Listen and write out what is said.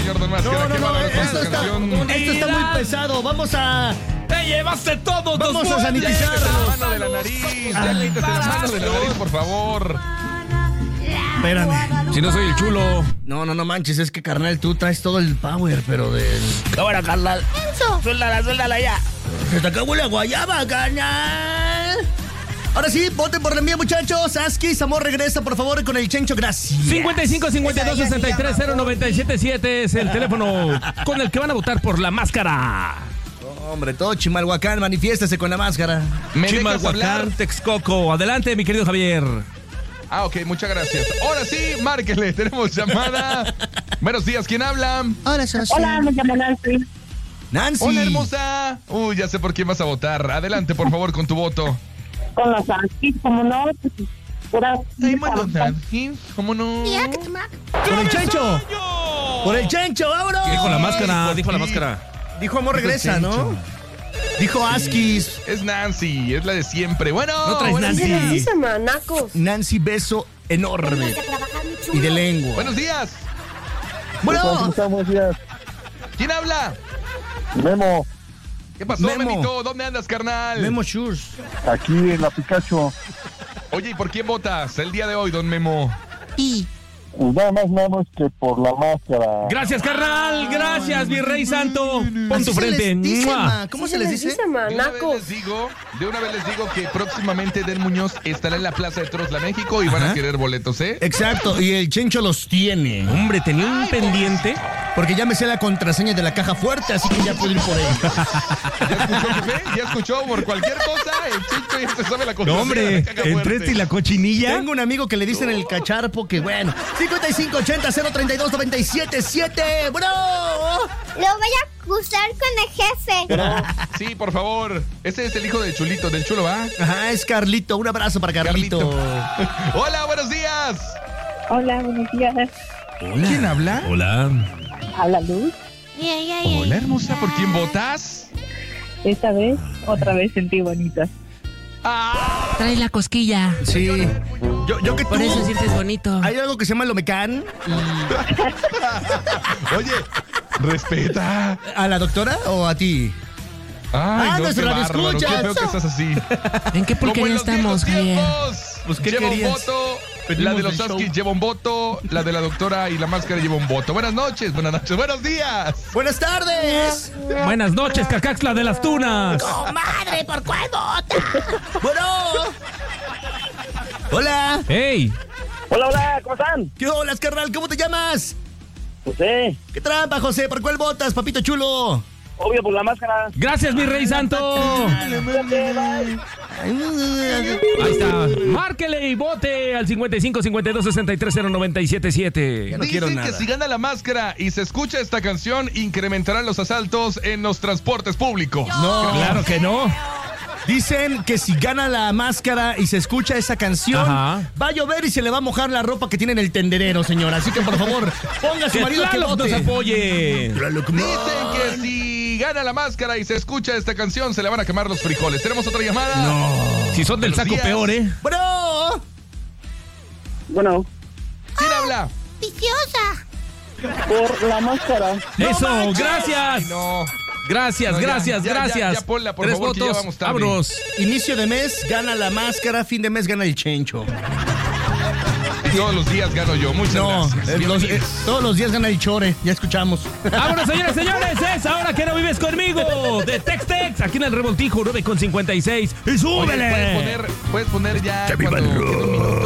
señor Don Máscara. No, esto está muy pesado. Vamos a... ¡Te llevaste todo! Vamos a sanitizar. La mano de la nariz. Ya quítese la mano de la nariz, por favor. Espérame. Si no soy el chulo. No manches, es que carnal, tú traes todo el power, pero del... Cámara, carnal. Suéltala ya. Se te acabó la guayaba, carnal. Ahora sí, voten por la mía, muchachos. Askis, amor, regresa, por favor, con el Chencho, gracias. 55 52 63 0977 es el teléfono con el que van a votar por la máscara. Hombre, todo Chimalhuacán, manifiéstase con la máscara. Chimalhuacán, Texcoco. Adelante, mi querido Javier. Ok, muchas gracias. Ahora sí, márquele, tenemos llamada. Buenos días, ¿quién habla? Hola, me llamo Nancy. Nancy. Hola, hermosa. Uy, ya sé por quién vas a votar. Adelante, por favor, con tu voto. Con los Askis, como no. ¿Cómo no? Por el Chencho. Por el Chencho, vámonos. Dijo la máscara, por dijo la ti. máscara. Dijo amor, regresa, ¿no? Dijo Askis. Es Nancy, es la de siempre. Bueno, No traes Nancy. manacos. Nancy, beso enorme. Y de lengua. buenos días. Bueno, Buenos días. ¿Quién habla? Memo, ¿Qué pasó, Memo. Memito? ¿Dónde andas, carnal? Memo Shoes. aquí en la Pikachu. Oye, ¿y por quién votas el día de hoy, don Memo? Pues nada más menos que por la máscara. Gracias, carnal. Gracias, mi rey santo. Pon Así tu se frente. les dice, ¡Mua! ma. ¿Cómo se les dice? De una vez les digo que próximamente Den Muñoz estará en la Plaza de Toros La México y van Ajá. a querer boletos, ¿eh? Exacto, y el Chencho los tiene. Hombre, tenía un pendiente. Porque ya me sé la contraseña de la caja fuerte, así que ya puedo ir por él. ¿Ya escuchó, jefe? ¿Ya escuchó? Por cualquier cosa, el Chicho ya se sabe la cosa. No, hombre, entre este y la cochinilla. Tengo un amigo que le dicen el cacharpo, que bueno. 5580-032-977, bro. Lo voy a acusar con el jefe. Sí, por favor. Ese es el hijo de Chulito, del Chulo, ¿va? Ajá, es Carlito. Un abrazo para Carlito. Hola, buenos días. Hola, buenos días. ¿Quién habla? Hola. Habla Luz. Hola, hermosa. ¿Por quién votas? Esta vez, otra vez sentí bonita. Trae la cosquilla. Sí. Yo que tú. Por eso sientes bonito. Hay algo que se llama Lomecán. Oye, respeta. ¿A la doctora o a ti? Ay, no, nuestro qué radio bárbaro, escuchas. qué feo que estás así. ¿En qué Como en porquería los viejos estamos, Javier? tiempos. Pues, ¿qué lleva un querías? voto. Pedimos La de los el show. Askis lleva un voto. La de la doctora y la máscara lleva un voto. Buenas noches, buenos días. Buenas tardes. Buenas noches, Cacaxla de las Tunas. Comadre, ¿por cuál vota? Bueno. Hola. ¡Ey! Hola, ¿cómo están? ¿Qué hola, carnal? ¿Cómo te llamas? José, ¿Qué trampa, José? ¿Por cuál votas, papito chulo? obvio por la máscara. Gracias, mi rey santo. Ahí está. Márquele y vote al 55 52 63 0977. Ya no quiero Dicen que nada. si gana la máscara y se escucha esta canción, incrementarán los asaltos en los transportes públicos. No. Claro que no. Dicen que si gana la máscara y se escucha esa canción, Ajá. va a llover y se le va a mojar la ropa que tiene en el tenderero, señora. Así que, por favor, ponga a su Que marido que Tlaloc nos vote. apoye. Dicen que si gana la máscara y se escucha esta canción, se le van a quemar los frijoles. ¿Tenemos otra llamada? No. Si son del Buenos saco, días. peor, ¿eh? Bro. Bueno, ¿Quién habla? Viciosa. por la máscara. Eso, gracias. Ay, no. Gracias, No, ya, gracias, ya, gracias. ya, ponla, por 3 favor, que ya votos. vamos tarde. Vámonos. Inicio de mes gana la máscara, fin de mes gana el Chencho. Todos los días gano yo. Muchas No, gracias. todos los días gana el Chore, ya escuchamos. Vámonos, señores, señores. Es ahora que no vives conmigo. De Tex-Tex, aquí en el Revoltijo 9:56. ¡Y Oye, súbele! puedes poner ya cuando quede un minuto